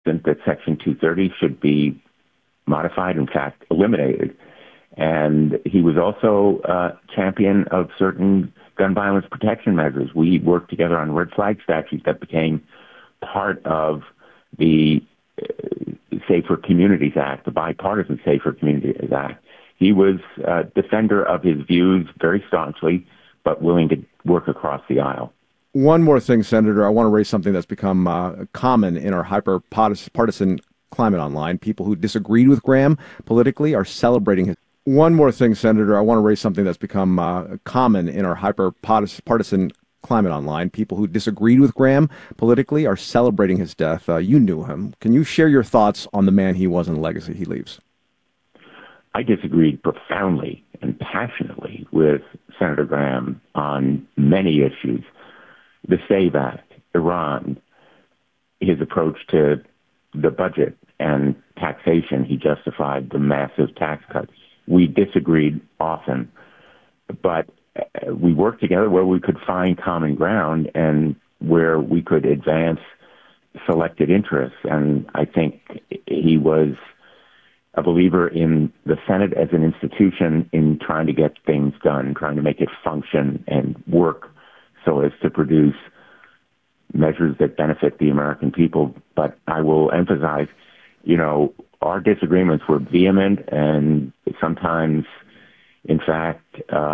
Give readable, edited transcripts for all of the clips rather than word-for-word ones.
that Section 230 should be modified, in fact, eliminated. And he was also a champion of certain gun violence protection measures. We worked together on red flag statutes that became part of the Safer Communities Act, the bipartisan Safer Communities Act. He was a defender of his views very staunchly, but willing to work across the aisle. One more thing, Senator. I want to raise something that's become common in our hyper-partisan climate online. People who disagreed with Graham politically are celebrating his... One more thing, Senator. I want to raise something that's become common in our hyper-partisan climate online. People who disagreed with Graham politically are celebrating his death. You knew him. Can you share your thoughts on the man he was and the legacy he leaves? I disagreed profoundly and passionately with Senator Graham on many issues. The SAVE Act, Iran, his approach to the budget and taxation. He justified the massive tax cuts. We disagreed often, but we worked together where we could find common ground and where we could advance selected interests. And I think he was a believer in the Senate as an institution in trying to get things done, trying to make it function and work so as to produce measures that benefit the American people. But I will emphasize, our disagreements were vehement and sometimes, in fact,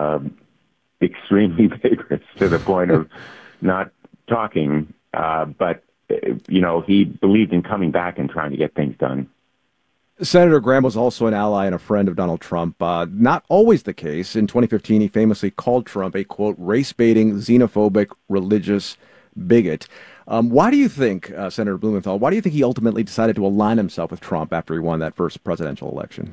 extremely vigorous to the point of not talking. But he believed in coming back and trying to get things done. Senator Graham was also an ally and a friend of Donald Trump. Not always the case. In 2015, he famously called Trump a, quote, race-baiting, xenophobic, religious bigot. Why do you think, Senator Blumenthal, why do you think he ultimately decided to align himself with Trump after he won that first presidential election?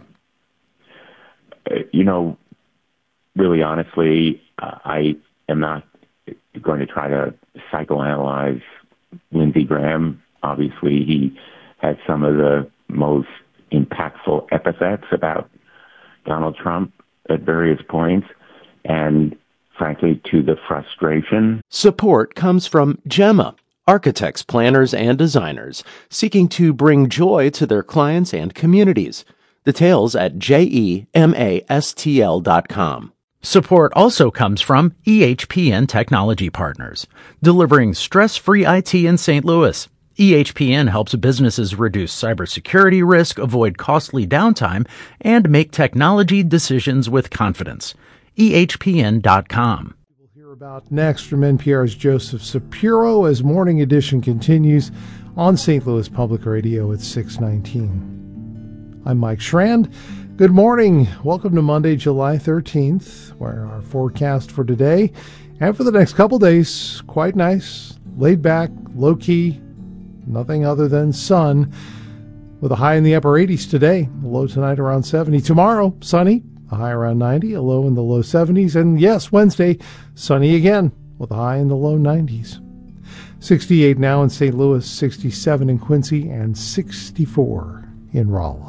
Really honestly, I am not going to try to psychoanalyze Lindsey Graham. Obviously, he had some of the most impactful epithets about Donald Trump at various points, and frankly, to the frustration. Support comes from Gemma, architects, planners, and designers seeking to bring joy to their clients and communities. Details at GEMASTL.com. Support also comes from EHPN Technology Partners, delivering stress-free IT in St. Louis. EHPN helps businesses reduce cybersecurity risk, avoid costly downtime, and make technology decisions with confidence. EHPN.com. We'll hear about next from NPR's Joseph Shapiro as Morning Edition continues on St. Louis Public Radio at 6:19. I'm Mike Schrand. Good morning. Welcome to Monday, July 13th, where our forecast for today and for the next couple days, quite nice, laid back, low-key, nothing other than sun, with a high in the upper 80s today, a low tonight around 70. Tomorrow, sunny, a high around 90, a low in the low 70s. And yes, Wednesday, sunny again, with a high in the low 90s. 68 now in St. Louis, 67 in Quincy, and 64 in Rolla.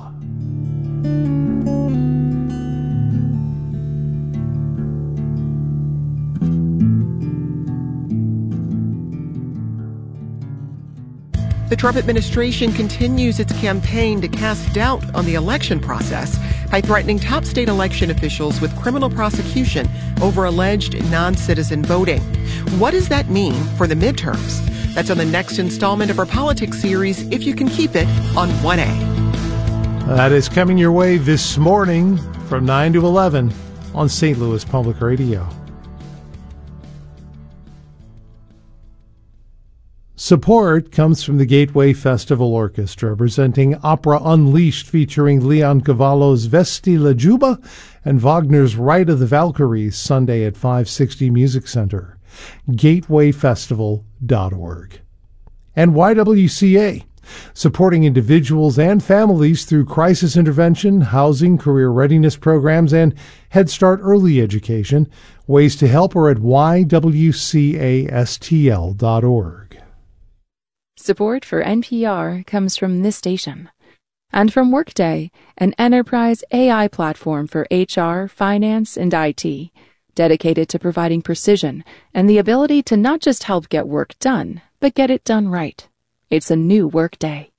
The Trump administration continues its campaign to cast doubt on the election process by threatening top state election officials with criminal prosecution over alleged non-citizen voting. What does that mean for the midterms? That's on the next installment of our politics series, If You Can Keep It, on 1A. That is coming your way this morning from 9 to 11 on St. Louis Public Radio. Support comes from the Gateway Festival Orchestra, presenting Opera Unleashed featuring Leon Cavallo's Vesti la Juba and Wagner's Rite of the Valkyries, Sunday at 560 Music Center. gatewayfestival.org. And YWCA, supporting individuals and families through crisis intervention, housing, career readiness programs, and Head Start early education. Ways to help are at ywcastl.org. Support for NPR comes from this station and from Workday, an enterprise AI platform for HR, finance, and IT, dedicated to providing precision and the ability to not just help get work done, but get it done right. It's a new Workday.